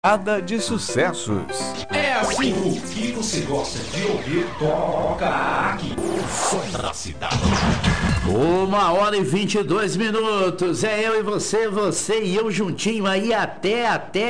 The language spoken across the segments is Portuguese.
Ada de sucessos. É assim, o que você gosta de ouvir, toca aqui. O som da cidade. 1h22. É eu e você e eu juntinho aí até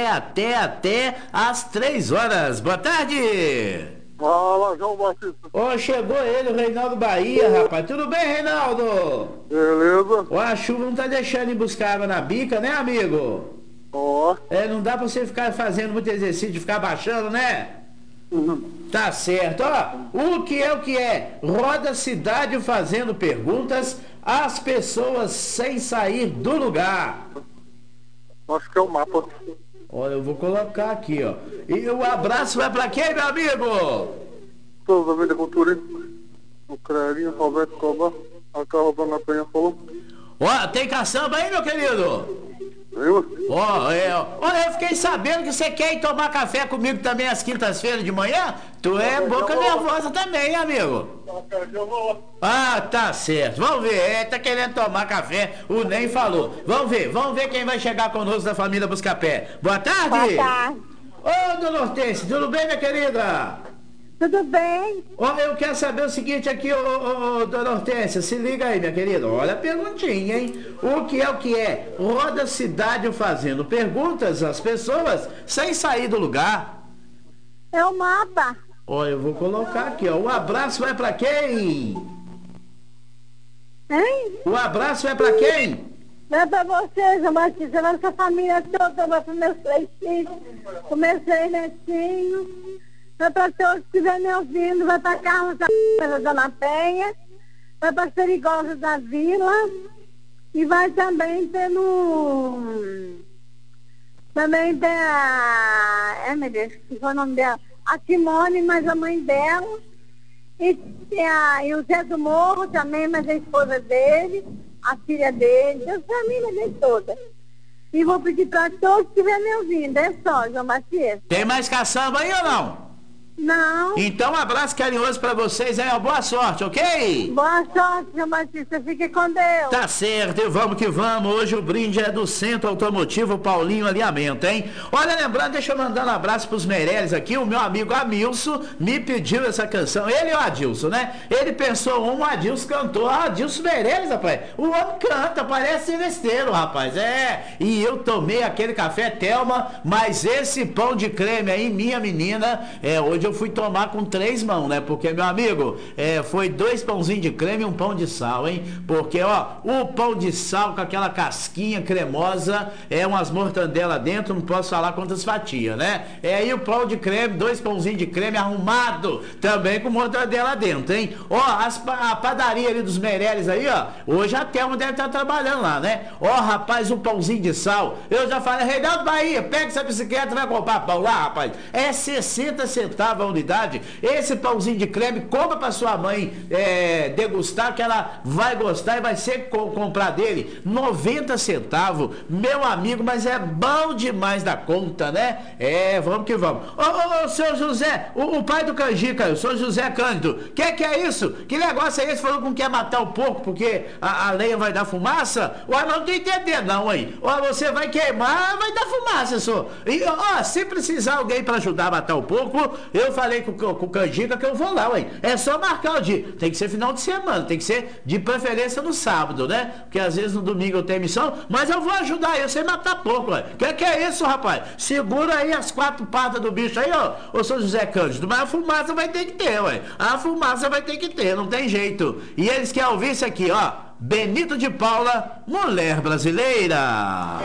às 3 horas. Boa tarde. Fala, João Batista. Ó, chegou ele, o Reinaldo Bahia, rapaz. Tudo bem, Reinaldo? Beleza? Ó, a chuva não tá deixando ir buscar água na bica, né, amigo? Ó. É, não dá pra você ficar fazendo muito exercício, ficar baixando, né? Tá certo, ó. O que é? Roda a cidade fazendo perguntas às pessoas sem sair do lugar. Acho que é o mapa. Olha, eu vou colocar aqui, ó. E o abraço vai pra quem, meu amigo? Todos da vida cultura. O Clarinho, Roberto Cobar, a Carla na Penha falou. Ó, tem caçamba aí, meu querido? Viu? Olha, eu fiquei sabendo que você quer ir tomar café comigo também às quintas-feiras de manhã? Tu é boca nervosa também, hein, amigo? Ah, tá certo. Vamos ver. Tá querendo tomar café, o Ney falou. Vamos ver quem vai chegar conosco da família Buscapé. Boa tarde. Boa tarde. Ô, dona Hortência, tudo bem, minha querida? Tudo bem? Olha, eu quero saber o seguinte aqui, dona Hortência, se liga aí, minha querida. Olha a perguntinha, hein? O que é? Roda a cidade fazendo perguntas às pessoas sem sair do lugar. É o mapa. Olha, eu vou colocar aqui, ó. O abraço vai pra quem? Hein? O abraço vai pra quem? Não é pra vocês, João Batista, vai pra sua família toda, vai para meus 3 filhos, pro meu 3 netinhos, vai pra todos que estiverem me ouvindo, vai pra Carlos da Dona Penha, vai pra Serigosa da Vila, e vai também também tem meu Deus, que foi o nome dela? A Simone, mas a mãe dela, e o Zé do Morro também, mas a esposa dele, a filha dele, a família dele toda. E vou pedir para todos que estiverem me ouvindo, é só, João Batista. Tem mais caçamba aí ou não? Não. Então, um abraço carinhoso pra vocês aí, ó. Boa sorte, ok? Boa sorte, João Batista. Fique com Deus. Tá certo, e vamos que vamos. Hoje o brinde é do Centro Automotivo Paulinho Alinhamento, hein? Olha, lembrando, deixa eu mandar um abraço pros Meirelles aqui. O meu amigo Amilson me pediu essa canção. Ele é o Adilson, né? Ele pensou o Adilson cantou. Adilson Meirelles, rapaz. O homem canta, parece besteiro, rapaz. É. E eu tomei aquele café Thelma, mas esse pão de creme aí, minha menina, hoje eu fui tomar com 3 mãos, né? Porque, meu amigo, foi 2 pãozinhos de creme e um pão de sal, hein? Porque, ó, o pão de sal com aquela casquinha cremosa, umas mortandela dentro, não posso falar quantas fatias, né? E o pão de creme, 2 pãozinhos de creme arrumado, também com mortandela dentro, hein? Ó, a padaria ali dos Meirelles aí, ó, hoje a Thelma deve estar trabalhando lá, né? Ó, rapaz, um pãozinho de sal, eu já falei, Reinaldo Bahia, pega essa bicicleta e vai comprar pão lá, rapaz. 60 centavos a unidade. Esse pãozinho de creme, compra pra sua mãe degustar, que ela vai gostar e vai sempre comprar dele. 90 centavos, meu amigo, mas é bom demais da conta, né? Vamos que vamos. Ô, seu José, o pai do Canjica, o seu José Cândido, que é isso? Que negócio é esse? Falou que não quer matar o porco porque a lenha vai dar fumaça? Ué, mas não tô entendendo não, aí. Ó, você vai queimar, vai dar fumaça, senhor. E, ó, se precisar alguém pra ajudar a matar o porco, eu falei com o Canjica que eu vou lá, ué. É só marcar o dia. Tem que ser final de semana, tem que ser de preferência no sábado, né? Porque às vezes no domingo eu tenho missão, mas eu vou ajudar eu sem matar pouco, ué. Que é isso, rapaz? Segura aí as 4 patas do bicho aí, ó, ô São José Cândido. Mas a fumaça vai ter que ter, ué. A fumaça vai ter que ter, não tem jeito. E eles querem ouvir isso aqui, ó. Benito de Paula, Mulher Brasileira.